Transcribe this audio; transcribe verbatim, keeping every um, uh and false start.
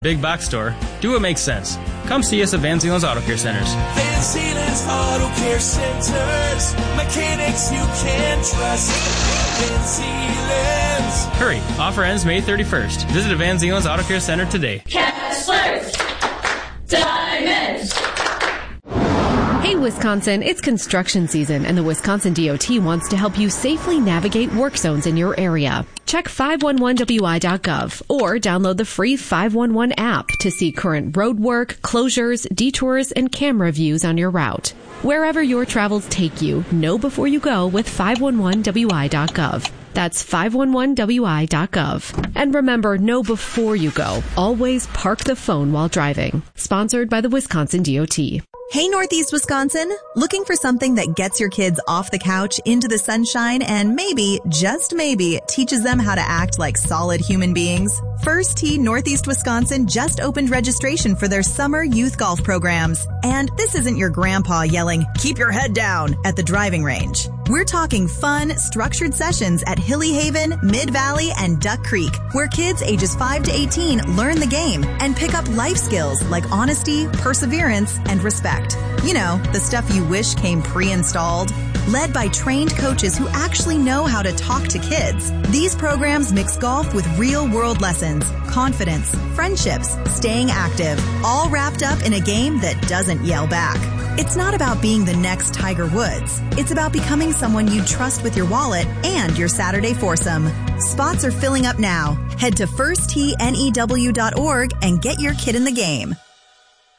big box store, do what makes sense. Come see us at Van Zielen's Auto Care Centers. Van Zielen's Auto Care Centers. Mechanics you can trust. Van Zielen's. Hurry, offer ends May thirty-first. Visit a Van Zielen's Auto Care Center today. Kessler's Diamonds. Hey, Wisconsin, it's construction season, and the Wisconsin D O T wants to help you safely navigate work zones in your area. Check five one one W I dot gov or download the free five one one app to see current road work, closures, detours, and camera views on your route. Wherever your travels take you, know before you go with five one one W I dot gov. That's five one one W I dot gov. And remember, know before you go. Always park the phone while driving. Sponsored by the Wisconsin D O T. Hey, Northeast Wisconsin, looking for something that gets your kids off the couch into the sunshine and maybe, just maybe, teaches them how to act like solid human beings? First Tee Northeast Wisconsin just opened registration for their summer youth golf programs. And this isn't your grandpa yelling, "Keep your head down," at the driving range. We're talking fun, structured sessions at Hilly Haven, Mid-Valley, and Duck Creek, where kids ages five to eighteen learn the game and pick up life skills like honesty, perseverance, and respect. You know, the stuff you wish came pre-installed. Led by trained coaches who actually know how to talk to kids, these programs mix golf with real-world lessons, confidence, friendships, staying active, all wrapped up in a game that doesn't yell back. It's not about being the next Tiger Woods. It's about becoming someone you trust with your wallet and your Saturday foursome. Spots are filling up now. Head to first tee new dot org and get your kid in the game.